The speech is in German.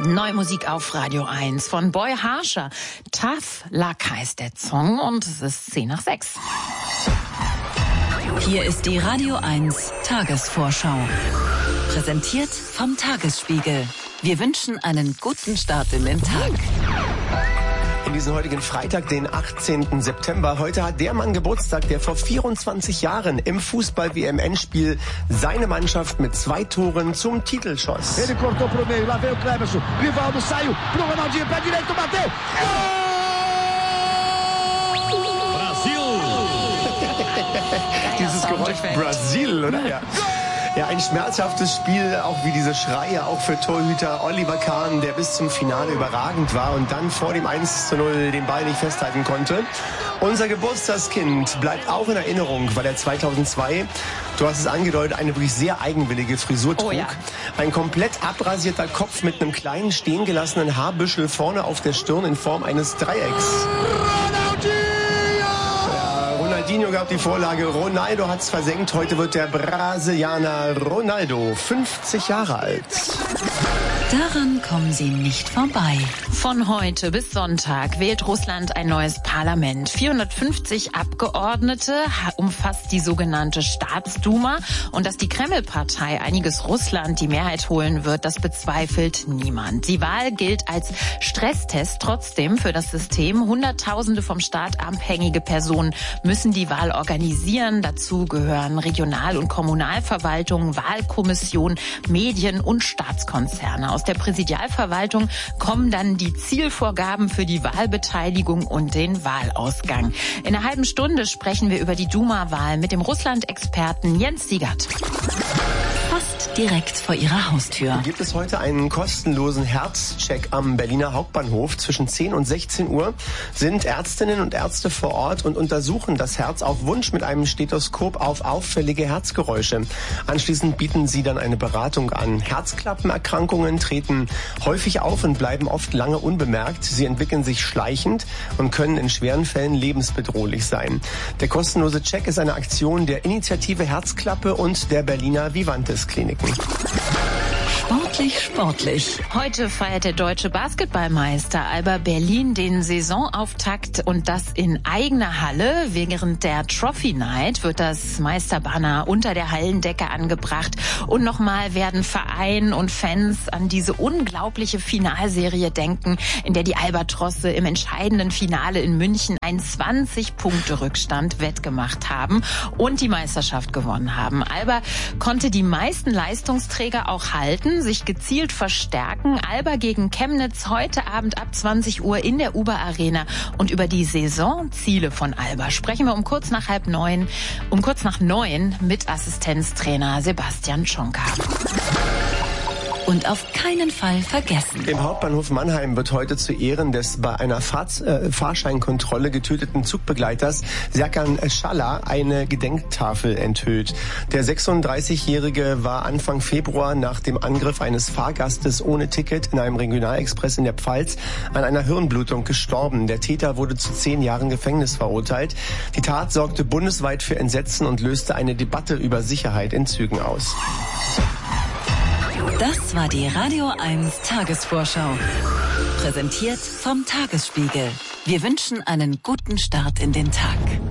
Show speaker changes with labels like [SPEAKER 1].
[SPEAKER 1] Neue Musik auf Radio 1 von Boy Harsher. Tough Luck heißt der Song und es ist 6:10.
[SPEAKER 2] Hier ist die Radio 1 Tagesvorschau. Präsentiert vom Tagesspiegel. Wir wünschen einen guten Start in den Tag.
[SPEAKER 3] In diesem heutigen Freitag, den 18. September. Heute hat der Mann Geburtstag, der vor 24 Jahren im Fußball-WM-Endspiel seine Mannschaft mit 2 Toren zum Titel schoss.
[SPEAKER 4] Ele cortou pro meio, lá veio o Cleverson, Rivaldo saiu pro Ronaldinho, pé direito, bateu!
[SPEAKER 3] Brasil! Dieses Geräusch Brasil, oder? Ja. Ja, ein schmerzhaftes Spiel, auch wie diese Schreie, auch für Torhüter Oliver Kahn, der bis zum Finale überragend war und dann vor dem 1:0 den Ball nicht festhalten konnte. Unser Geburtstagskind bleibt auch in Erinnerung, weil er 2002, du hast es angedeutet, eine wirklich sehr eigenwillige Frisur trug. Oh ja. Ein komplett abrasierter Kopf mit einem kleinen stehen gelassenen Haarbüschel vorne auf der Stirn in Form eines Dreiecks. Ronaldinho gab die Vorlage, Ronaldo hat's versenkt. Heute wird der Brasilianer Ronaldo 50 Jahre alt.
[SPEAKER 2] Daran kommen Sie nicht vorbei.
[SPEAKER 1] Von heute bis Sonntag wählt Russland ein neues Parlament. 450 Abgeordnete umfasst die sogenannte Staatsduma. Und dass die Kreml-Partei Einiges Russland die Mehrheit holen wird, das bezweifelt niemand. Die Wahl gilt als Stresstest trotzdem für das System. Hunderttausende vom Staat abhängige Personen müssen die Wahl organisieren. Dazu gehören Regional- und Kommunalverwaltungen, Wahlkommissionen, Medien und Staatskonzerne. Aus der Präsidialverwaltung kommen dann die Zielvorgaben für die Wahlbeteiligung und den Wahlausgang. In einer halben Stunde sprechen wir über die Duma-Wahl mit dem Russland-Experten Jens Siegert.
[SPEAKER 2] Fast direkt vor Ihrer Haustür.
[SPEAKER 3] Gibt es heute einen kostenlosen Herzcheck am Berliner Hauptbahnhof. Zwischen 10 und 16 Uhr sind Ärztinnen und Ärzte vor Ort und untersuchen das Herz auf Wunsch mit einem Stethoskop auf auffällige Herzgeräusche. Anschließend bieten sie dann eine Beratung an. Herzklappenerkrankungen treten häufig auf und bleiben oft lange unbemerkt. Sie entwickeln sich schleichend und können in schweren Fällen lebensbedrohlich sein. Der kostenlose Check ist eine Aktion der Initiative Herzklappe und der Berliner Vivantes Kliniken.
[SPEAKER 2] Sportlich.
[SPEAKER 1] Heute feiert der deutsche Basketballmeister Alba Berlin den Saisonauftakt und das in eigener Halle. Während der Trophy Night wird das Meisterbanner unter der Hallendecke angebracht und nochmal werden Verein und Fans an diese unglaubliche Finalserie denken, in der die Albatrosse im entscheidenden Finale in München einen 20-Punkte-Rückstand wettgemacht haben und die Meisterschaft gewonnen haben. Alba konnte die meisten Leistungsträger auch halten, sich gezielt verstärken. Alba gegen Chemnitz heute Abend ab 20 Uhr in der Uber Arena. Und über die Saisonziele von Alba sprechen wir um kurz nach 9 mit Assistenztrainer Sebastian Schonka.
[SPEAKER 2] Und auf keinen Fall vergessen.
[SPEAKER 3] Im Hauptbahnhof Mannheim wird heute zu Ehren des bei einer Fahrscheinkontrolle getöteten Zugbegleiters Serkan Schalla eine Gedenktafel enthüllt. Der 36-Jährige war Anfang Februar nach dem Angriff eines Fahrgastes ohne Ticket in einem Regionalexpress in der Pfalz an einer Hirnblutung gestorben. Der Täter wurde zu 10 Jahren Gefängnis verurteilt. Die Tat sorgte bundesweit für Entsetzen und löste eine Debatte über Sicherheit in Zügen aus.
[SPEAKER 2] Das war die Radio 1 Tagesvorschau. Präsentiert vom Tagesspiegel. Wir wünschen einen guten Start in den Tag.